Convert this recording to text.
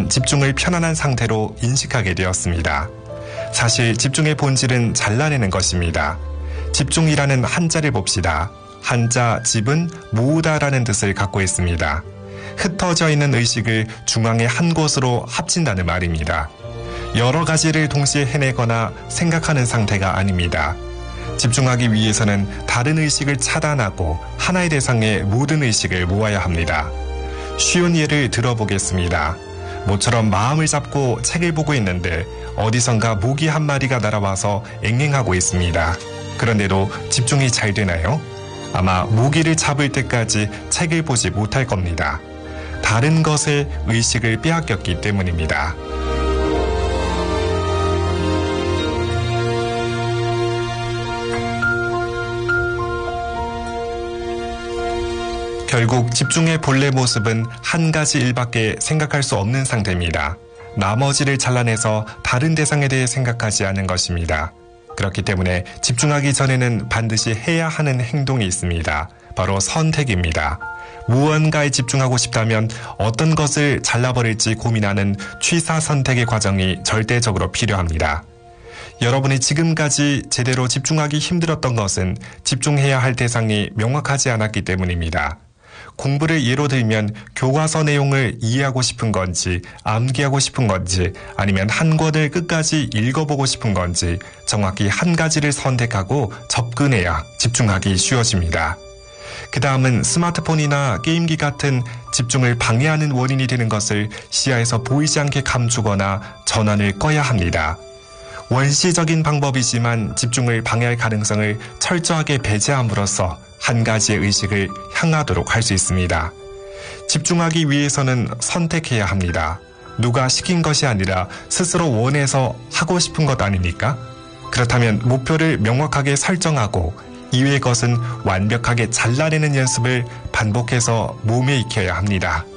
저는 집중을 편안한 상태로 인식하게 되었습니다. 사실 집중의 본질은 잘라내는 것입니다. 집중이라는 한자를 봅시다. 한자 집은 모으다라는 뜻을 갖고 있습니다. 흩어져 있는 의식을 중앙의 한 곳으로 합친다는 말입니다. 여러 가지를 동시에 해내거나 생각하는 상태가 아닙니다. 집중하기 위해서는 다른 의식을 차단하고 하나의 대상에 모든 의식을 모아야 합니다. 쉬운 예를 들어보겠습니다. 모처럼 마음을 잡고 책을 보고 있는데 어디선가 모기 한 마리가 날아와서 앵앵하고 있습니다. 그런데도 집중이 잘 되나요? 아마 모기를 잡을 때까지 책을 보지 못할 겁니다. 다른 것에 의식을 빼앗겼기 때문입니다. 결국 집중의 본래 모습은 한 가지 일밖에 생각할 수 없는 상태입니다. 나머지를 잘라내서 다른 대상에 대해 생각하지 않는 것입니다. 그렇기 때문에 집중하기 전에는 반드시 해야 하는 행동이 있습니다. 바로 선택입니다. 무언가에 집중하고 싶다면 어떤 것을 잘라버릴지 고민하는 취사 선택의 과정이 절대적으로 필요합니다. 여러분이 지금까지 제대로 집중하기 힘들었던 것은 집중해야 할 대상이 명확하지 않았기 때문입니다. 공부를 예로 들면 교과서 내용을 이해하고 싶은 건지 암기하고 싶은 건지 아니면 한 권을 끝까지 읽어보고 싶은 건지 정확히 한 가지를 선택하고 접근해야 집중하기 쉬워집니다. 그 다음은 스마트폰이나 게임기 같은 집중을 방해하는 원인이 되는 것을 시야에서 보이지 않게 감추거나 전원을 꺼야 합니다. 원시적인 방법이지만 집중을 방해할 가능성을 철저하게 배제함으로써 한 가지의 의식을 향하도록 할 수 있습니다. 집중하기 위해서는 선택해야 합니다. 누가 시킨 것이 아니라 스스로 원해서 하고 싶은 것 아닙니까? 그렇다면 목표를 명확하게 설정하고 이외의 것은 완벽하게 잘라내는 연습을 반복해서 몸에 익혀야 합니다.